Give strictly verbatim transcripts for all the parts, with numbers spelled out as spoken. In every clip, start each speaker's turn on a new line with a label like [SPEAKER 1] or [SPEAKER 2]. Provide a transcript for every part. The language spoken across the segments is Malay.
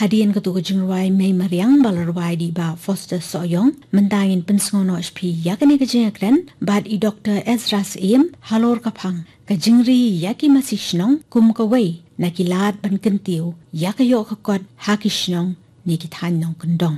[SPEAKER 1] hadian ketu kejengwai Mei Mariang balarwai di ba Foster Soyong mentangin pensngono H P yakni kejengakran bad i Doktor Ezra Siem halor kapang kejengri yaki masih snong kum kawai nakilat ban kentiu yakayo kakot hakisnong ni kitan nong kendong.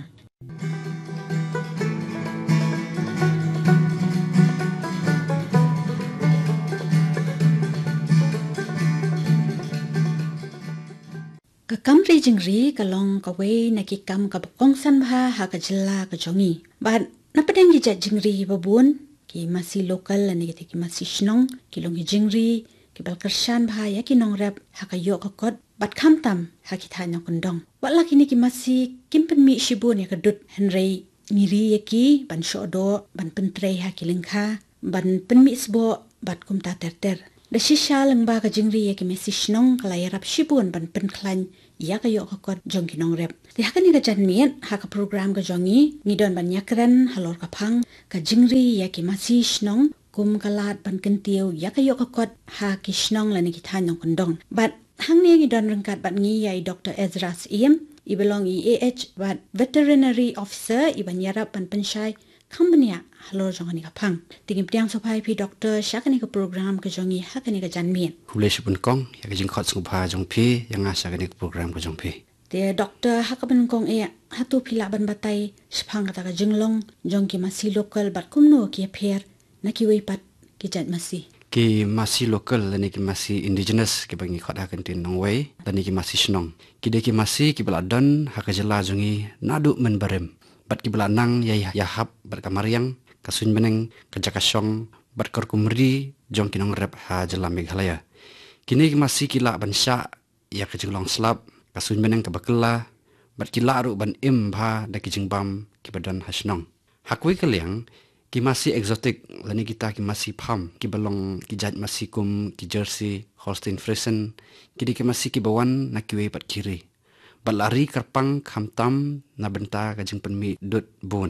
[SPEAKER 1] Kakam rejengri kalong kawai nakikam kabakongsan bah hakajela kajongi. But napadang gijat jengri babun ki masih lokal lani kita ki masih snong kilong jengri ki balkersan bah ya ki nong rap hakayo kakot bat kamtam hakita nyong kendong. Wala kini ki masih kimpen mi shibun ya kedut henry ngiri ya ki ban shodo ban pentrei hakilengka ban penmi sbo bat kumta terter. Da shisha lengba ka jingri ya ki masih snong kalai rap shibun ban penklan ya kayo kakot jong kinong rep. Di haka ni ka janmian haka program ka jongi ngidon ban yakran halor kapang ka jingri ya ki masih snong kum kalat ban kentiu ya kayo kakot ha ki snong lani kita nyong kendong. But hang ni ngidon rengkat bat ngi ya Doktor Ezra Siem i belong i A H bat veterinary officer i ban yarap ban pensyai company halor jong ni kapang. Tingin piang sopai pi doktor syaka ni ka program ka jongi haka ni ka janmian.
[SPEAKER 2] Kulai sipun kong ya ka jing khot sungpa jong pi yang asa ka ni program ka jong pi.
[SPEAKER 1] Dia doktor haka ban kong e hatu pila ban batai sepang kata ka jenglong jong ki masih lokal bat kumno ki per na ki wei pat ki jat masih.
[SPEAKER 2] Ki masih lokal lani ki masih indigenous ki bangi khot hakan tin nong wei lani ki masih snong. Ki de ki masih ki beladon haka jela jongi nadu men barem. Bat ki belanang ya yahap bat kamariang kasun beneng kejakasong bat korkumri jong kinong rep ha jela Meghalaya. Kini masih kila ban sya ya kejenglong slap kasun beneng kabakela bat kila ru ban im bha da kijingbam ki badan hasnong. Hakwi kaliang ki masih exotic lani kita ki masih pham ki balong ki jat masih kum ki Jersey Holstein Friesian ki ki masih ki bawan na kiwe bat kiri. Balari kerpang khamtam na benta kajing penmi dut bon.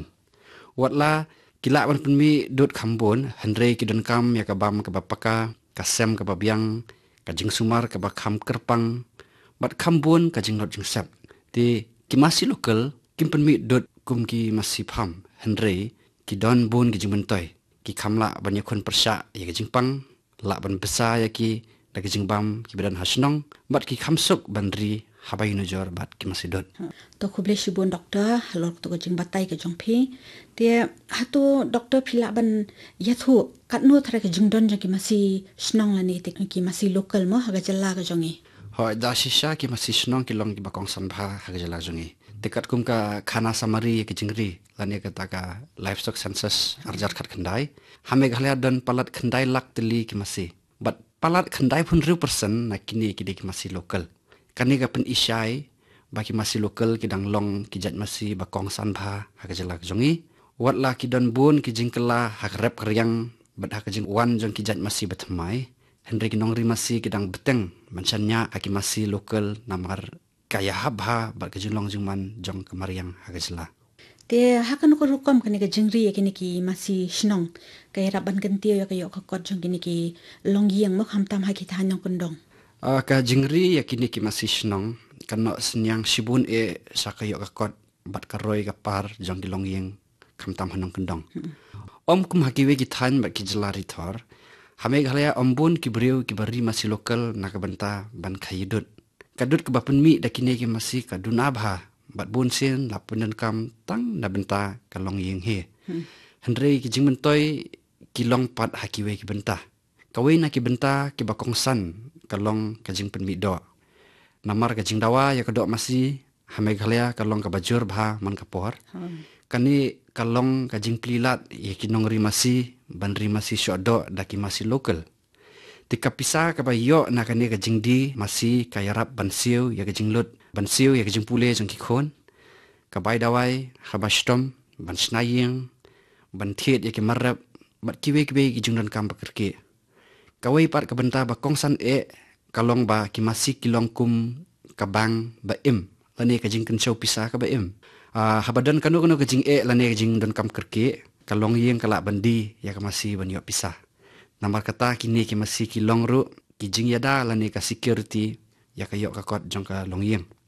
[SPEAKER 2] Watla kila ban penmi dut khambon henre ki don kam ya kabam ka bapaka kasem ka babyang kajing sumar ka bakham kerpang bat khambon kajing not jing sap. Ti ki masih lokal kim penmi dut kum ki masih pham henre ki don bon ki jing bentoy ki khamla ban yakon persya ya kajing pang la ban besa ya ki da kajing bam ki badan hasnong bat ki khamsuk banri habai nujor bat ki masih dot.
[SPEAKER 1] To kuble shibun doktor halor to jing batai ke jongpi dia hatu doktor pila ban yathu katnu thara ke jingdon jang ki masih snong lani te ki masih lokal mo haga jalla ke jongi.
[SPEAKER 2] Ho da shisha ki masih snong ki long ki bakong san bha haga jalla jongi. Tekat kum ka khana samari ki jingri lani ka ta ka livestock census arjar khat khandai hame ghalya don palat khandai lak teli ki masih. Bat palat khandai pun riu persen na kini ki ki masih lokal. Kani ka pen isyai baki masih lokal kidang long kijat masih bakong san bha hak jelak jongi watla kidon bun kijingkela hak rep kriang bat hak jing wan jong kijat masih betmai henry kinong ri masih kidang beteng mancanya aki masih lokal namar kaya habha bat kijilong jingman jong kemariang hak jela.
[SPEAKER 1] Te hakan ko rukom kani ka jingri yakini ki masih snong kay raban kentio ya kayo kakot jong kini ki longyang mo hamtam hakita hanyong kundong.
[SPEAKER 2] Uh, ka jingri yakini ki masih snong kano senyang shibun e sakayo kakot bat karoi kapar jong dilong yeng kamtam hanong kendong. Hmm. Om kum hakiwe ki than bat ki jelari thor hame ghalaya ombun ki briu ki bari masih lokal nak benta ban khayidut. Kadut ke bapen mi dakine ki masih kadun abha bat bun sen lapunan kam tang na benta kalong yeng he. Hmm. Henry ki jingmentoy ki long pat hakiwe ki benta. Kawai na ki benta ki bakong san kalong kajing penmi do. Namar kajing dawa ya kedok masih hame ghalaya kalong ka bajur bha man kapor. Hmm. Kani kalong kajing plilat ya kinong ri masih ban ri masih syodo daki masih lokal. Tika pisa ka bayo na kani kajing di masih kayarap bansiu ya kajing lut bansiu ya kajing pule jong kikon. Kabai dawai habashtom ban snaying ban thiet ya ki marap bat kiwe kiwe kijing dan kam pakerke. Kawai pat kabenta ba kongsan e kalong ba ki masih kilong kum kabang ba im lani kajing kenchau pisa ka ba im. Uh, habadan kanu kanu kajing e lani kajing don kam kerke kalong yeng kala bandi ya ka masih ban yo pisa. Namar kata kini ki masih kilong ru kijing yada lani ka security ya ka yo ka kot jong ka long yeng.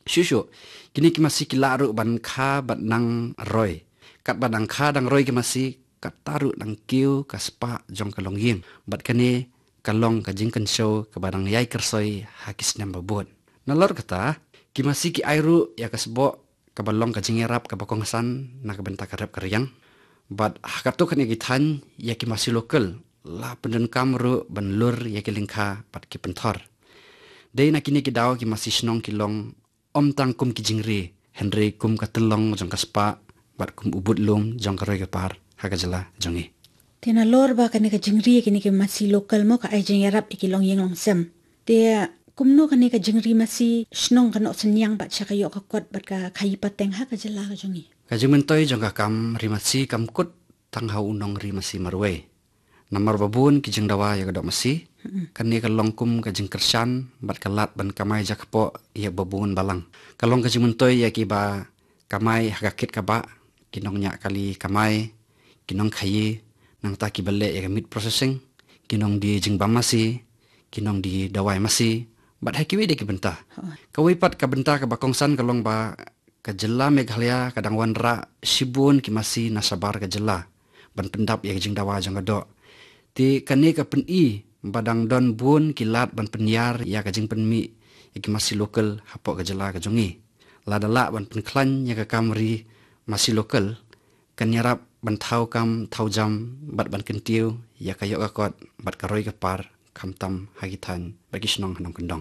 [SPEAKER 2] Syusyu, kini ki masih kilaru ban kha bat nang roy. Kat bat nang kha dang roy ki masih kat taru nang kiu ka spa jong ka longying. Bat kani kalong ka jing kan show ka badang yai kersoi hakis nam babot. Nalor kata, ki masih ki airu ya ka sebo ka balong ka jing erap ka bakongsan na ka benta karep karyang. Bat hakatu kan ya gitan ya ki masih lokal la penden kamru ban lur ya ki lingkha bat ki pentor. Dei na kini ki daw ki masih snong ki long om tang kum ki jingri Henry kum ka telong jong ka spa bat kum ubut lum jong ka roy ka par hakajala jongi.
[SPEAKER 1] Tina lor ba kani ka jingri kini ki masih lokal mo ka ai jing yarap ikilong yeng long sem. Dia kumno kani ka jingri masih snong kanok senyang bat syaka yok ka kot bat ka kayi pateng hakajala ka jongi.
[SPEAKER 2] Ka jingmentoy jong ka kam rimasi kam kut tang hau unong rimasi marwe. Namar babun ki jing dawa ya ka dok masih. Kani ka longkum ka jing kersan bat ka lat ban kamai jakpo ya babun balang. Kalong ka jingmentoy ya ki ba kamai hakakit ka ba kinong nya kali kamai kinong kayi nang ta ki bale ya meat processing kinong di jingbam masih kinong di dawai masih bat hakiwe de ki benta kawai pat ka benta ka bakongsan kalong ba ka jela Meghalaya kadang wanra sibun ki masih nasabar ka jela ban pendap ya jing dawa jang do ti kani ka pen i badang don bun kilat ban penyar ya ka jing penmi ya ki masih lokal hapok ka jela ka jongi ladala ban penklan ya ka kamri masih lokal kan yarap ban thau kam thau jam bat ban kentiu ya kayo ka kot bat karoi ka par kam tam hagitan bagi snong hanong kendong.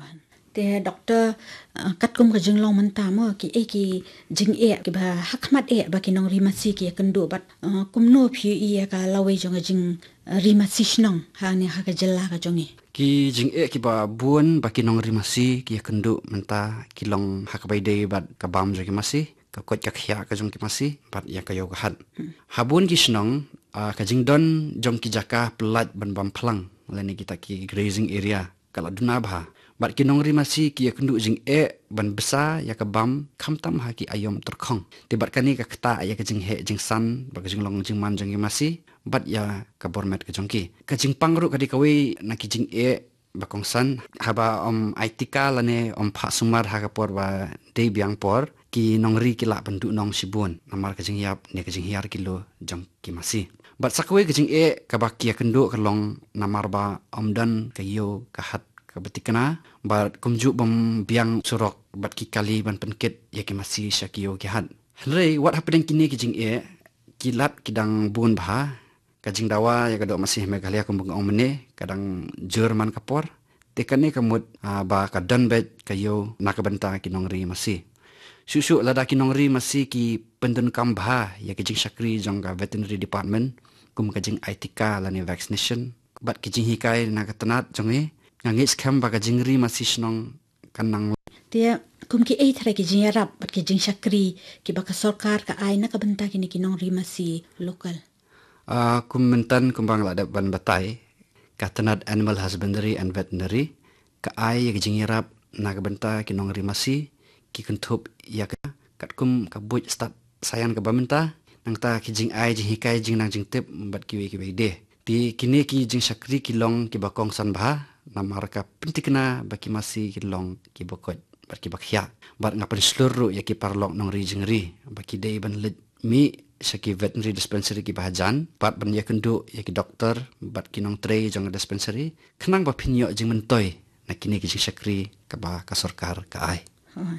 [SPEAKER 1] Te doktor kat kum ka jinglong menta mo ki e ki jing e ki ba hakmat e ba ki nong rimasi ki kendo bat kum no phi i ka lawe jong jing rimasi snong ha ni ha ka jella ka jongi.
[SPEAKER 2] Ki jing e ki ba buon ba ki nong rimasi ki kendo menta ki long hakabai de bat ka bam jo ki masih ka kot ka khya ka jong ki masih bat ya kayo ka hat. Habun ki snong ka jing don jong ki jaka pelat ban bam plang lani kita ki grazing area kala duna bha. Bat kinong rimasi ki kendu jing e ban besa ya ka bam khamtam ha ki ayom terkhong tibat kani ka kta ya ka jing he jing san ba ka jing long jing man jong masi bat ya ka bormet ka jongki ka jing pangru ka di kawi na ki jing e ba kongsan haba om aitika lane om pha sumar ha ka por ba de biang por ki nongri ki la bandu nong sibun namar ka jing yap ne ka jing hiar kilo jong ki masi bat sakwe ka jing e ka ba ki kendu ka long namar ba om dan ka yo ka hat kabetikana bat kumju bom biang surok bat ki kali ban penkit ya ki masih syakio ki had hlei what happening kini ki jing e kilat kidang bun bha ka jing dawa ya kadok masih Meghalaya kumbung ong mene kadang Jerman kapor tekane kamut uh, ba ka dan bet kayo nakabenta kinongri masih susu lada kinongri masih ki pendun kam bha ya ki jing syakri jong ka veterinary department kum ka jing aitika lani vaccination bat ki jing hikai nakatanat jong e ngis kam baga jingri masih snong kanang
[SPEAKER 1] dia kum ki e thara ki jing yarap bat ki jing syakri ki baka sarkar ka ai na ka benta kini kinong ri masih lokal
[SPEAKER 2] uh, kum mentan kumbang la ban batai katanat animal husbandry and veterinary ka ai ki jing yarap na ka benta kinong ri masih ki kentup ya ka kat kum ka buj start sayan ka bamenta nang ta ki jing ai jing hikai jing nang jing tip bat ki we ki de ti kini ki jing syakri kilong ki bakong san bah namar ka pentikna baki masih kilong ki bokot baki bakhya bar ngapen seluruh ya ki parlok nong ri jingri baki dei ban led mi syaki veterinary dispensary ki bahajan pat ban ya kendu ya ki doktor bat ki nong tray jong dispensary kenang ba pinyo jing mentoy na kini ki syakri ka ba ka sarkar ka ai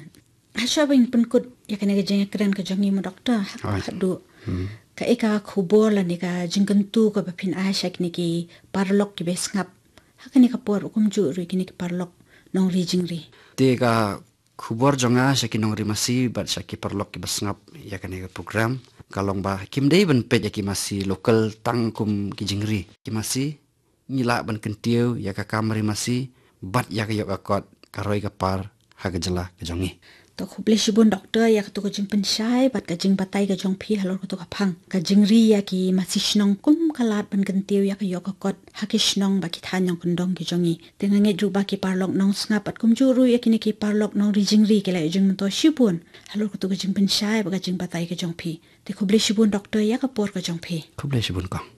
[SPEAKER 1] asya bin penkut ya kene jing keren ka jongi mo doktor hadu ka eka khubor la ni ka jingkentu ka ba pin asya kini ki parlok ki besngap hakani kapor ukum ju ri kini parlok nong ri jingri
[SPEAKER 2] te ka khubor jonga syaki nong ri masih bat syaki parlok ki basngap ya kani ka program kalong ba kim dei ban pet ya ki masih lokal tangkum ki jingri ki masih ngila ban kentiu ya ka kamri masih bat ya ka yok akot karoi ka par ha ka jela ka jongi
[SPEAKER 1] to khuble shibun doktor ya tu ka jing pensyai bat ka jing batai ka jong phi halor ka tu ka phang ka jingri ya ki masih snong kum kalat ban kentiu ya ka yok akot ha ki snong ba ki than yong kondong ki jongi tenga nge ju ba ki parlok nong snap at kum ju ru ya ki ni ki parlok nong ri jingri ke la jing to shibun halor ka tu ka jing pensyai ba ka jing batai ka jong phi te khuble shibun doktor ya ka por ka jong phi
[SPEAKER 2] khuble shibun ka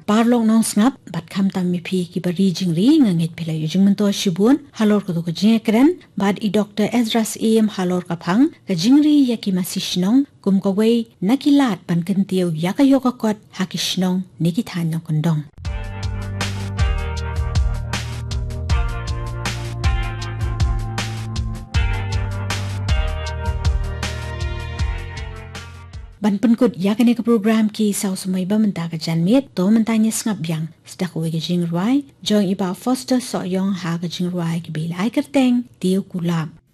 [SPEAKER 1] parlong nong snap bat kham tam mi phi ki bari jingri ngangit phila yu jingman to shibun halor ko ko jekran bad i Doctor Ezras Am halor ka phang ka jingri yaki masishnong kum ko wei nakilat pan kentiau yakayo ka kot hakishnong niki than no kondong ban penkut yakane ke program ki sau sumai ba menta ka janmit to mentanya ngap yang sedak we ke jingruai jong iba foster so yong ha ke jingruai ki bilai kerteng tiu kulap